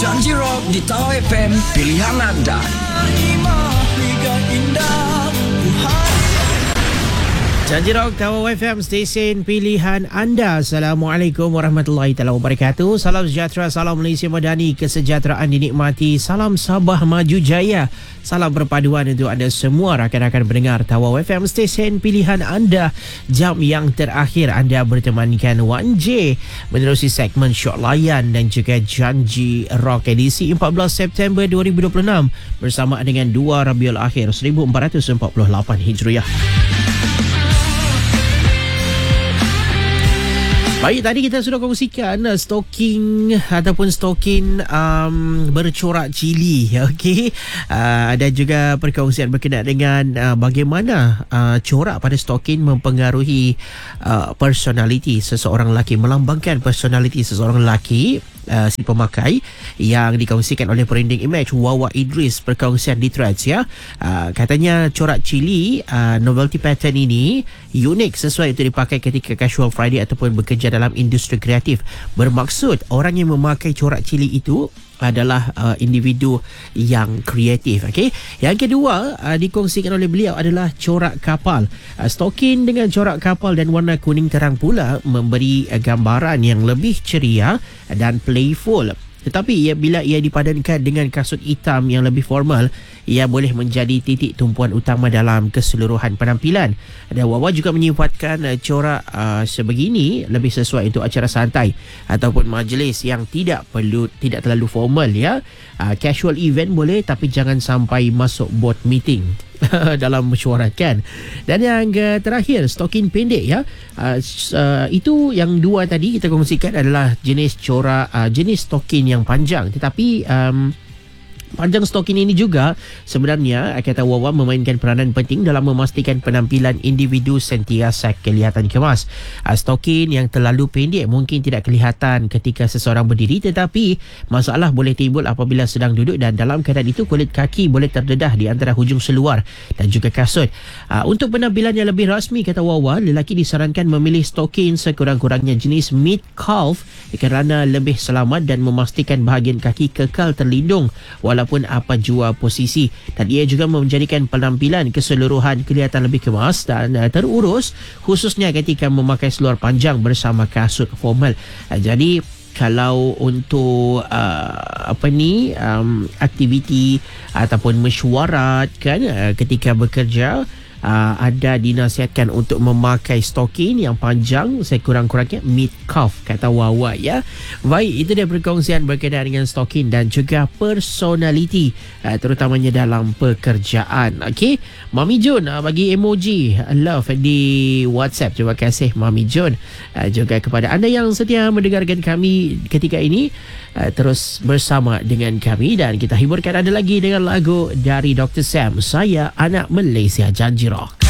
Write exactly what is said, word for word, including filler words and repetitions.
Janji Rock di Tawau F M, pilihan anda. Janji Rock Tawau F M, stesen pilihan anda. Assalamualaikum warahmatullahi taala wabarakatuh. Salam sejahtera, salam Malaysia Madani, kesejahteraan dinikmati. Salam Sabah Maju Jaya. Salam perpaduan untuk anda semua rakan-rakan pendengar Tawau F M, stesen pilihan anda. Jam yang terakhir anda bertemankan Wan J menerusi segmen Syok Layan dan juga Janji Rock edisi empat belas September dua ribu dua puluh enam bersama dengan dua Rabiul Akhir seribu empat ratus empat puluh lapan Hijriah. Baik, tadi kita sudah kongsikan uh, stoking ataupun stokin um, bercorak cili, okey. Uh, dan juga perkongsian berkenaan dengan uh, bagaimana uh, corak pada stokin mempengaruhi uh, personaliti seseorang lelaki, melambangkan personaliti seseorang lelaki. Uh, si pemakai yang dikongsikan oleh branding image Wawa Idris, perkongsian di Threads ya. Uh, katanya corak cili uh, novelty pattern ini unik, sesuai untuk dipakai ketika casual Friday ataupun bekerja dalam industri kreatif. Bermaksud orang yang memakai corak cili itu adalah uh, individu yang kreatif. Okey. Yang kedua uh, dikongsikan oleh beliau adalah corak kapal. Uh, stokin dengan corak kapal dan warna kuning terang pula memberi uh, gambaran yang lebih ceria dan playful. Tetapi ia, bila ia dipadankan dengan kasut hitam yang lebih formal, ia boleh menjadi titik tumpuan utama dalam keseluruhan penampilan. Dan Wawa juga menyifatkan uh, corak uh, sebegini lebih sesuai untuk acara santai ataupun majlis yang tidak perlu tidak terlalu formal ya. Uh, casual event boleh, tapi jangan sampai masuk board meeting dalam mesyuaratkan. Dan yang uh, terakhir, stokin pendek ya. Uh, uh, itu yang dua tadi kita kongsikan adalah jenis corak uh, jenis stokin yang panjang, tetapi um, panjang stokin ini juga sebenarnya kata Wawa memainkan peranan penting dalam memastikan penampilan individu sentiasa kelihatan kemas. Uh, stokin yang terlalu pendek mungkin tidak kelihatan ketika seseorang berdiri, tetapi masalah boleh timbul apabila sedang duduk, dan dalam keadaan itu kulit kaki boleh terdedah di antara hujung seluar dan juga kasut. Uh, untuk penampilan yang lebih rasmi, kata Wawa, lelaki disarankan memilih stokin sekurang-kurangnya jenis mid calf kerana lebih selamat dan memastikan bahagian kaki kekal terlindung walaupun apa jua posisi, dan ia juga menjadikan penampilan keseluruhan kelihatan lebih kemas dan uh, terurus, khususnya ketika memakai seluar panjang bersama kasut formal. Uh, jadi kalau untuk uh, apa ni um, aktiviti ataupun mesyuarat kan uh, ketika bekerja, Uh, ada dinasihatkan untuk memakai stokin yang panjang sekurang-kurangnya mid calf, kata Wawa ya. Baik, itu dia perkongsian berkaitan dengan stokin dan juga personality uh, terutamanya dalam pekerjaan. Okey, Mami Jun uh, bagi emoji love di WhatsApp. Terima kasih Mami Jun. Uh, juga kepada anda yang setia mendengarkan kami ketika ini, uh, terus bersama dengan kami, dan kita hiburkan anda lagi dengan lagu dari doktor Sam, Saya Anak Malaysia. Janji Rock.